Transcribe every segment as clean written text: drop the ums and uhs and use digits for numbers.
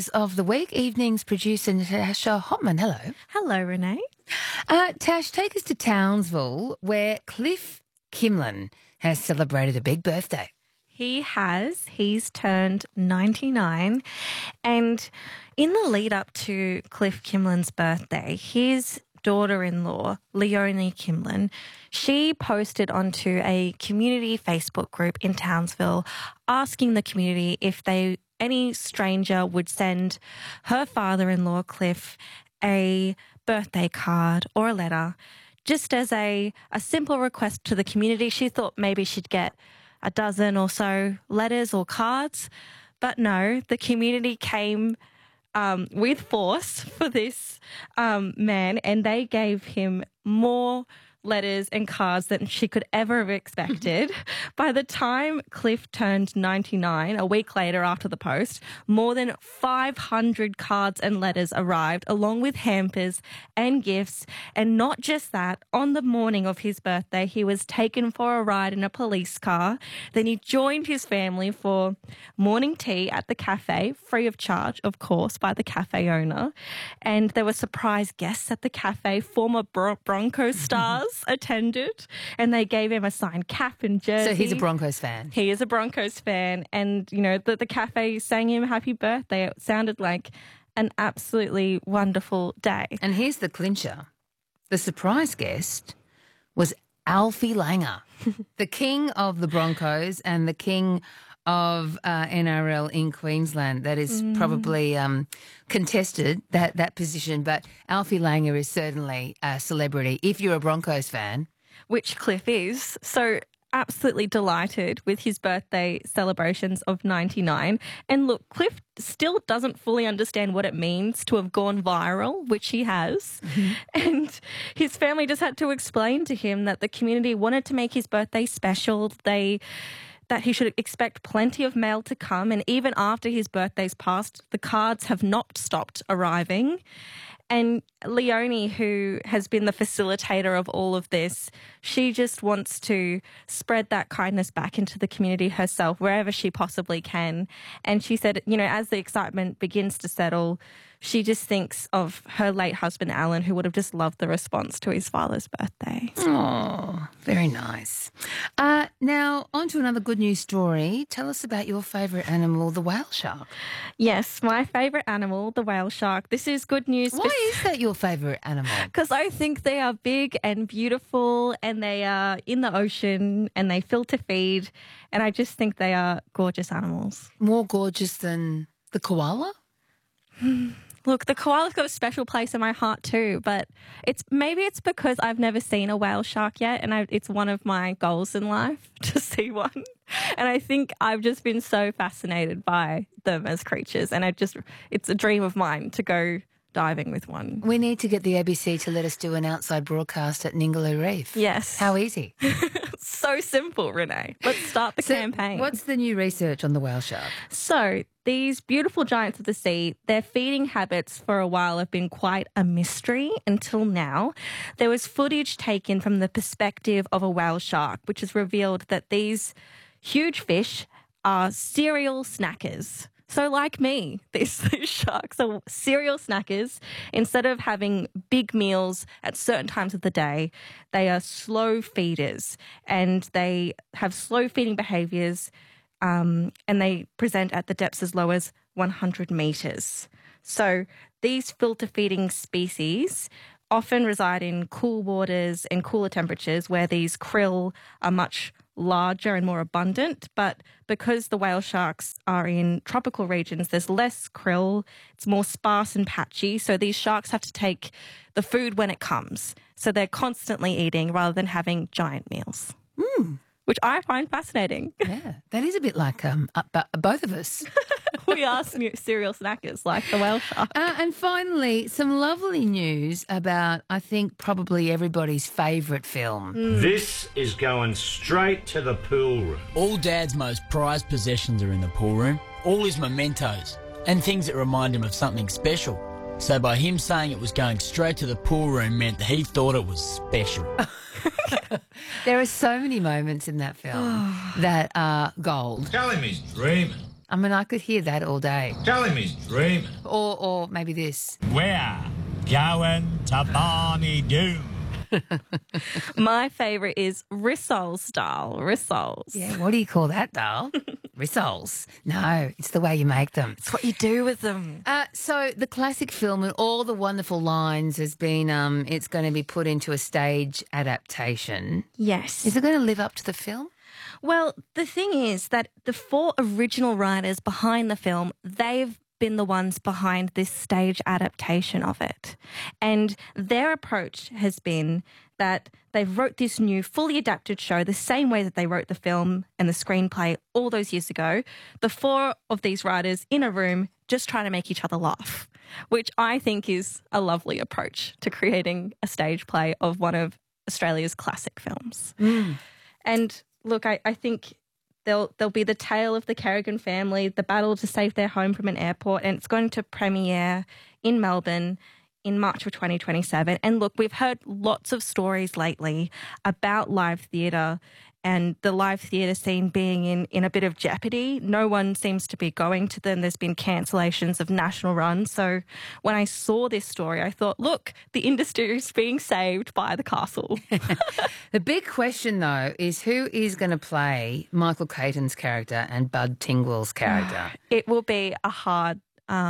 of the week. Evenings producer Natasha Hotman. Hello. Hello, Renee. Tash, take us to Townsville, where Cliff Kimlin has celebrated a big birthday. He has. He's turned 99. And in the lead up to Cliff Kimlin's birthday, his daughter-in-law, Leonie Kimlin, she posted onto a community Facebook group in Townsville asking the community if any stranger would send her father-in-law, Cliff, a birthday card or a letter, just as a simple request to the community. She thought maybe she'd get a dozen or so letters or cards, but no, the community came with force for this man, and they gave him more letters and cards than she could ever have expected. By the time Cliff turned 99, a week later after the post, more than 500 cards and letters arrived, along with hampers and gifts. And not just that, on the morning of his birthday, he was taken for a ride in a police car. Then he joined his family for morning tea at the cafe, free of charge, of course, by the cafe owner. And there were surprise guests at the cafe. Former Broncos stars attended, and they gave him a signed cap and jersey. So he's a Broncos fan. He is a Broncos fan, and you know the cafe sang him happy birthday. It sounded like an absolutely wonderful day. And here's the clincher: the surprise guest was Alfie Langer, the king of the Broncos and the king of NRL in Queensland. That is probably contested, that position, but Alfie Langer is certainly a celebrity if you're a Broncos fan. Which Cliff is. So absolutely delighted with his birthday celebrations of 99. And look, Cliff still doesn't fully understand what it means to have gone viral, which he has. And his family just had to explain to him that the community wanted to make his birthday special. That he should expect plenty of mail to come. And even after his birthday's passed, the cards have not stopped arriving. And Leonie, who has been the facilitator of all of this, she just wants to spread that kindness back into the community herself, wherever she possibly can. And she said, you know, as the excitement begins to settle, she just thinks of her late husband, Alan, who would have just loved the response to his father's birthday. Oh, very nice. Now, on to another good news story. Tell us about your favourite animal, the whale shark. Yes, my favourite animal, the whale shark. This is good news. Why is that your favourite animal? Because I think they are big and beautiful, and they are in the ocean, and they filter feed, and I just think they are gorgeous animals. More gorgeous than the koala? Look, the koala's got a special place in my heart too, but maybe it's because I've never seen a whale shark yet, and it's one of my goals in life to see one. And I think I've just been so fascinated by them as creatures, and it's a dream of mine to go diving with one. We need to get the ABC to let us do an outside broadcast at Ningaloo Reef. Yes. How easy. So simple, Renee. Let's start the campaign. What's the new research on the whale shark? So these beautiful giants of the sea, their feeding habits for a while have been quite a mystery until now. There was footage taken from the perspective of a whale shark, which has revealed that these huge fish are serial snackers. So like me, these sharks are serial snackers. Instead of having big meals at certain times of the day, they are slow feeders, and they have slow feeding behaviours, and they present at the depths as low as 100 metres. So these filter feeding species often reside in cool waters and cooler temperatures where these krill are much larger and more abundant, but because the whale sharks are in tropical regions, there's less krill, it's more sparse and patchy, so these sharks have to take the food when it comes. So they're constantly eating rather than having giant meals. Which I find fascinating. Yeah, that is a bit like both of us. We are serial snackers like the whale shark. And finally, some lovely news about, I think, probably everybody's favourite film. This is going straight to the pool room. All Dad's most prized possessions are in the pool room. All his mementos and things that remind him of something special. So by him saying it was going straight to the pool room meant that he thought it was special. There are so many moments in that film that are gold. Tell him he's dreaming. I mean, I could hear that all day. Tell him he's dreaming. Or maybe this. We're going to Barney Doon. My favourite is rissoles, Dal. Rissoles. Yeah, what do you call that, Dal? Rissoles. No, it's the way you make them. It's what you do with them. So the classic film and all the wonderful lines has been, it's going to be put into a stage adaptation. Yes. Is it going to live up to the film? Well, the thing is that the 4 original writers behind the film, they've been the ones behind this stage adaptation of it. And their approach has been that they wrote this new fully adapted show the same way that they wrote the film and the screenplay all those years ago. The 4 of these writers in a room just trying to make each other laugh, which I think is a lovely approach to creating a stage play of one of Australia's classic films. And look, I think there'll be the tale of the Kerrigan family, the battle to save their home from an airport, and it's going to premiere in Melbourne in March of 2027. And look, we've heard lots of stories lately about live theatre and the live theatre scene being in a bit of jeopardy. No one seems to be going to them. There's been cancellations of national runs. So when I saw this story, I thought, look, the industry is being saved by the castle. The big question, though, is who is going to play Michael Caton's character and Bud Tingwell's character? It will be a hard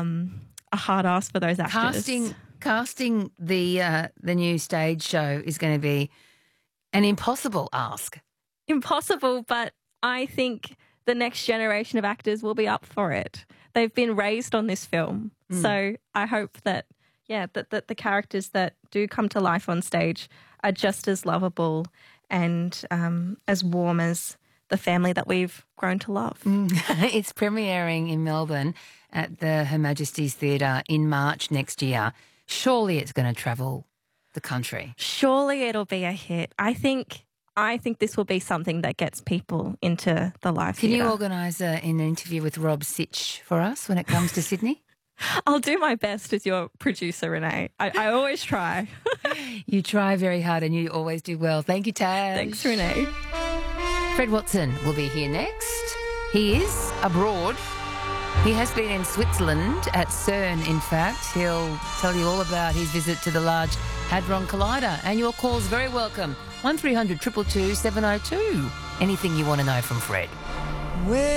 ask for those actors. Casting the new stage show is going to be an impossible ask. Impossible, but I think the next generation of actors will be up for it. They've been raised on this film. So I hope that the characters that do come to life on stage are just as lovable and as warm as the family that we've grown to love. It's premiering in Melbourne at the Her Majesty's Theatre in March next year. Surely it's going to travel the country. Surely it'll be a hit. I think this will be something that gets people into the live Can theatre. you organise an interview with Rob Sitch for us when it comes to Sydney? I'll do my best as your producer, Renee. I always try. You try very hard and you always do well. Thank you, Taz. Thanks, Renee. Fred Watson will be here next. He is abroad. He has been in Switzerland at CERN, in fact. He'll tell you all about his visit to the Large Hadron Collider. And your call's very welcome. 1300 222 702. Anything you want to know from Fred.